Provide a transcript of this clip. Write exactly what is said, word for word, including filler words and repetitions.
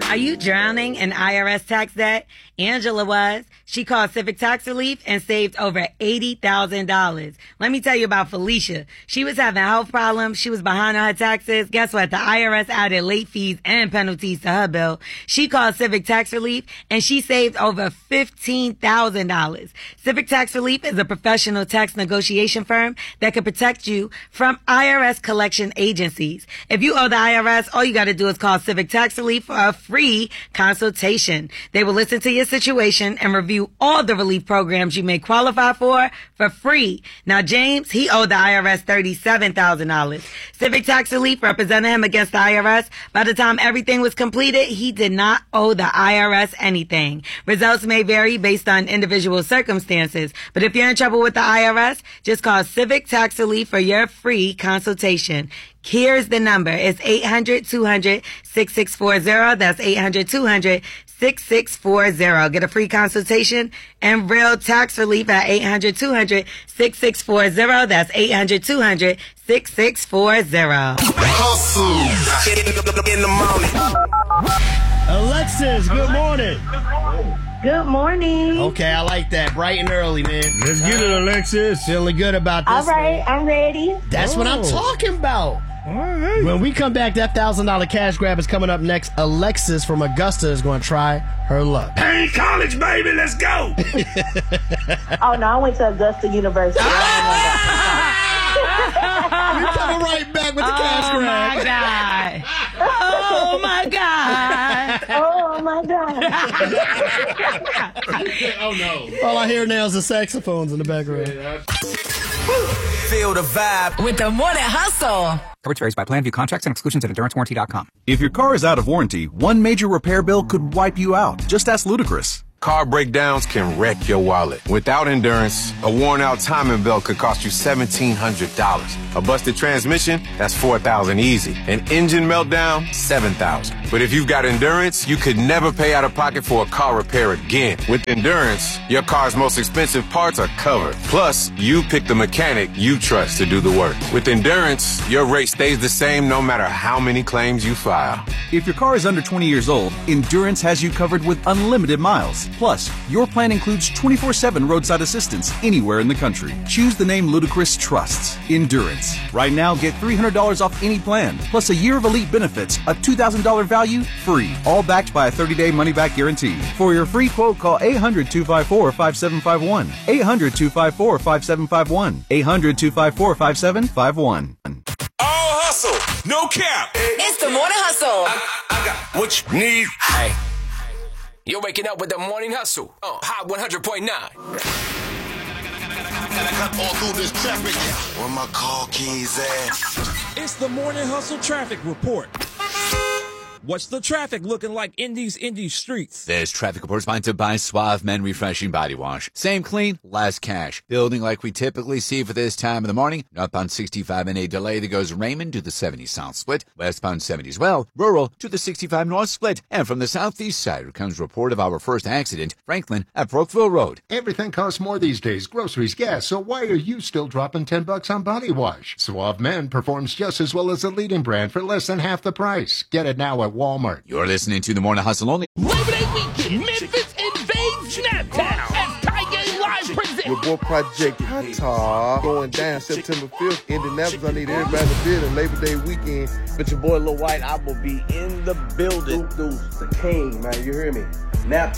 Are you drowning in I R S tax debt? Angela was. She called Civic Tax Relief and saved over eighty thousand dollars. Let me tell you about Felicia. She was having health problems. She was behind on her taxes. Guess what? The I R S added late fees and penalties to her bill. She called Civic Tax Relief and she saved over fifteen thousand dollars. Civic Tax Relief is a professional tax negotiation firm that can protect you from I R S collection agencies. If you owe the I R S, all you got to do is call Civic Tax Relief for a free consultation. They will listen to your situation and review all the relief programs you may qualify for for free. Now, James, he owed the I R S thirty-seven thousand dollars. Civic Tax Relief represented him against the I R S. By the time everything was completed, he did not owe the I R S anything. Results may vary based on individual circumstances, but if you're in trouble with the I R S, just call Civic Tax Relief for your free consultation. Here's the number. It's eight hundred, two hundred, six six four zero. That's eight hundred, two hundred, six six four zero. Get a free consultation and real tax relief at eight hundred, two hundred, six six four zero. That's eight hundred, two hundred, six six four zero. Hustle in the morning. Alexis, good morning. Good morning. Okay, I like that. Bright and early, man. Let's get it, Alexis. Feeling good about this. All right, man. I'm ready. That's Oh. what I'm talking about. All right. When we come back, that one thousand dollars cash grab is coming up next. Alexis from Augusta is going to try her luck. Hey, college, baby, let's go. Oh, no, I went to Augusta University. We're coming right back with the cash Oh, grab. my God. Oh, my God. Oh, my God. Oh, no. All I hear now is the saxophones in the background. Feel the vibe. With the Morning Hustle. Coverage varies by plan. View contracts and exclusions at endurance warranty dot com. If your car is out of warranty, one major repair bill could wipe you out. Just ask Ludacris. Car breakdowns can wreck your wallet. Without Endurance, a worn-out timing belt could cost you seventeen hundred dollars. A busted transmission, that's four thousand dollars easy. An engine meltdown, seven thousand dollars. But if you've got Endurance, you could never pay out of pocket for a car repair again. With Endurance, your car's most expensive parts are covered. Plus, you pick the mechanic you trust to do the work. With Endurance, your rate stays the same no matter how many claims you file. If your car is under twenty years old, Endurance has you covered with unlimited miles. Plus, your plan includes twenty-four seven roadside assistance anywhere in the country. Choose the name Ludacris trusts, Endurance. Right now, get three hundred dollars off any plan, plus a year of elite benefits, a two thousand dollars value, free. All backed by a thirty-day money-back guarantee. For your free quote, call eight hundred, two five four, five seven five one. eight hundred, two five four, five seven five one. eight hundred, two five four, five seven five one. All hustle, no cap. It's the Morning Hustle. I, I got what you need. Hey, you're waking up with the Morning Hustle on Hot one hundred point nine. All through this traffic. Where my car keys at? It's the Morning Hustle Traffic Report. What's the traffic looking like in these indie streets? This traffic report is sponsored by Suave Men Refreshing Body Wash. Same clean, less cash. Building like we typically see for this time of the morning. Northbound sixty-five and a delay that goes Raymond to the seventy South split. Westbound seventy as well. Rural to the sixty-five North split. And from the southeast side comes report of our first accident. Franklin at Brooksville Road. Everything costs more these days. Groceries, gas. So why are you still dropping ten bucks on body wash? Suave Men performs just as well as the leading brand for less than half the price. Get it now at Walmart. You're listening to the Morning Hustle only. Labor Day weekend, Memphis invades Snaptown as Ty Game Live presents. Your boy Project Qatar going down September fifth. Indianapolis, I need everybody to bid on Labor Day weekend. But your boy Lil White, I will be in the building. Deuce, the king, man. You hear me? Nap